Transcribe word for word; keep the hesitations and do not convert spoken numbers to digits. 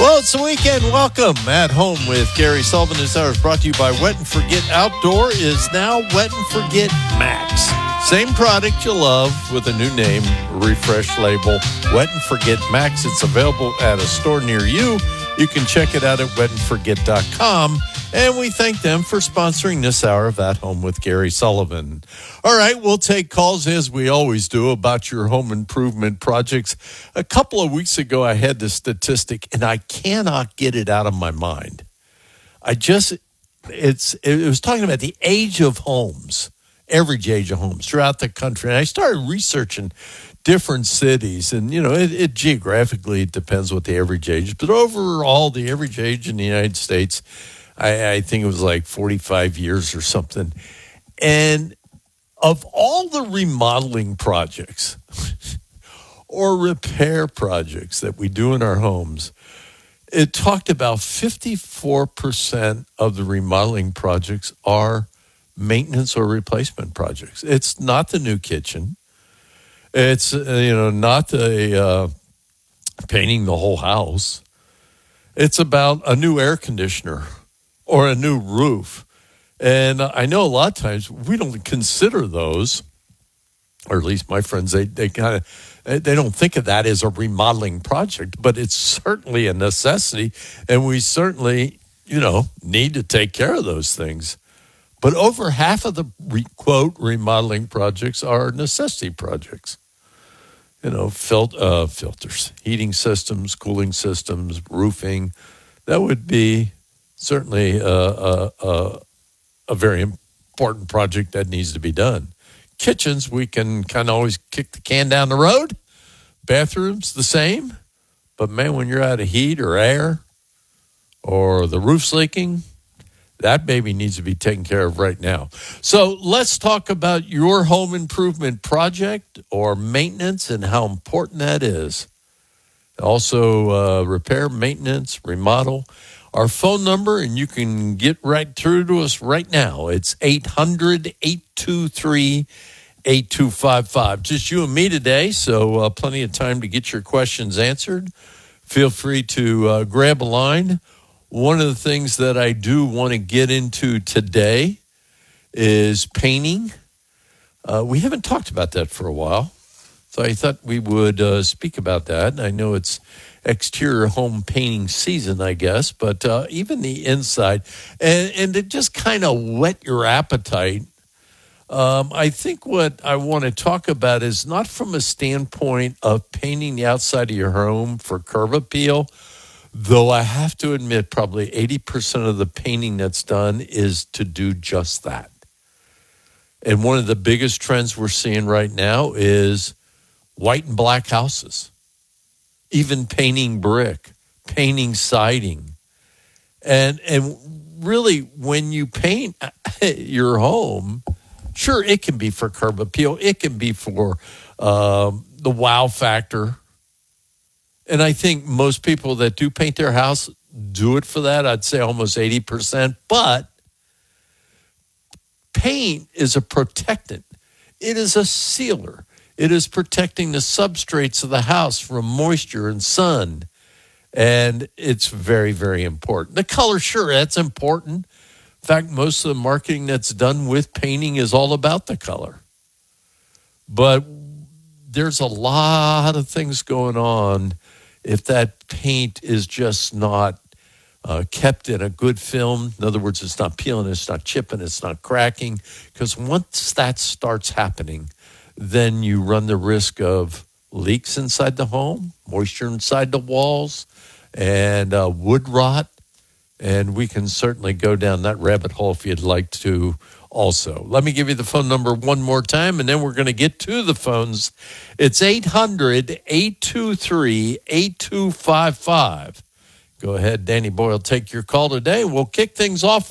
Well, it's the weekend. Welcome. At Home with Gary Sullivan. This hour is brought to you by Wet and Forget Outdoor is now Wet and Forget Max. Same product you love with a new name, refresh label, Wet and Forget Max. It's available at a store near you. You can check it out at wet and forget dot com. And we thank them for sponsoring this hour of At Home with Gary Sullivan. All right, we'll take calls as we always do about your home improvement projects. A couple of weeks ago, I had this statistic, and I cannot get it out of my mind. I just, it's, it was talking about the age of homes, average age of homes throughout the country. And I started researching different cities, and, you know, it, it geographically, it depends what the average age is. But overall, the average age in the United States, I, I think it was like forty-five years or something. And of all the remodeling projects or repair projects that we do in our homes, it talked about fifty-four percent of the remodeling projects are maintenance or replacement projects. It's not the new kitchen. It's, uh, you know, not the uh, painting the whole house. It's about a new air conditioner or a new roof. And I know a lot of times we don't consider those, or at least my friends, they, they kind of, they don't think of that as a remodeling project, but it's certainly a necessity. And we certainly, you know, need to take care of those things. But over half of the, re, quote, remodeling projects are necessity projects. You know, fil- uh, filters, heating systems, cooling systems, roofing. That would be certainly a, a, a, a very important project that needs to be done. Kitchens, we can kind of always kick the can down the road. Bathrooms, the same. But, man, when you're out of heat or air or the roof's leaking, that baby needs to be taken care of right now. So let's talk about your home improvement project or maintenance and how important that is. Also, uh, repair, maintenance, remodel. Our phone number, and you can get right through to us right now. It's eight hundred, eight two three, eight two five five. Just you and me today, so uh, plenty of time to get your questions answered. Feel free to uh, grab a line. One of the things that I do want to get into today is painting. Uh, we haven't talked about that for a while, so I thought we would uh, speak about that. I know it's exterior home painting season, I guess, but uh, even the inside, and, and to just kind of whet your appetite, um, I think what I want to talk about is not from a standpoint of painting the outside of your home for curb appeal, though I have to admit probably eighty percent of the painting that's done is to do just that. And one of the biggest trends we're seeing right now is white and black houses. Even painting brick, painting siding. And and really, when you paint your home, sure, it can be for curb appeal. It can be for um, the wow factor. And I think most people that do paint their house do it for that. I'd say almost eighty percent. But paint is a protectant. It is a sealer. It is protecting the substrates of the house from moisture and sun. And it's very, very important. The color, sure, that's important. In fact, most of the marketing that's done with painting is all about the color. But there's a lot of things going on if that paint is just not uh, kept in a good film. In other words, it's not peeling, it's not chipping, it's not cracking. Because once that starts happening, then you run the risk of leaks inside the home, moisture inside the walls, and uh, wood rot. And we can certainly go down that rabbit hole if you'd like to also. Let me give you the phone number one more time, and then we're going to get to the phones. It's eight hundred, eight two three, eight two five five. Go ahead, Danny Boyle, take your call today. We'll kick things off